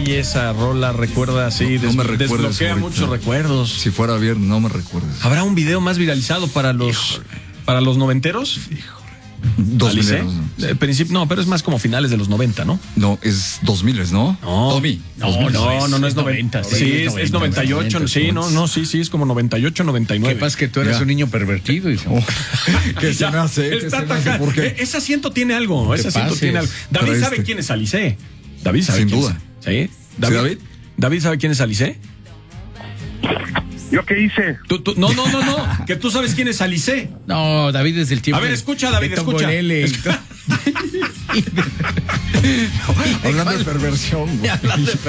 Ay, esa rola recuerda, sí, No me recuerdes desbloquea ahorita. muchos recuerdos. Si fuera viernes, no me recuerdes. ¿Habrá un video más viralizado para los noventeros? Dos ¿Alice? mileros, ¿no? Principio, no, pero es más como finales de los 90, ¿no? No, es 2000, ¿no? No. 2000. No es 90. Sí, es 98. Sí, sí, es como 98, 99. ¿Qué pasa que tú eres Ya. un niño pervertido? Que se me hace, que Está se me hace, atacado. ¿por qué? Ese asiento tiene algo. Ese asiento pases. tiene algo. David Pero sabe quién es Alice. David sabe Sin quién duda. es. ¿Sí? David? David sabe quién es Alice. ¿Yo qué hice? No. Que tú sabes quién es Alice. No, David es del tiempo. A ver, escucha, David, de escucha. Tongolele. Hablando de perversión. güey.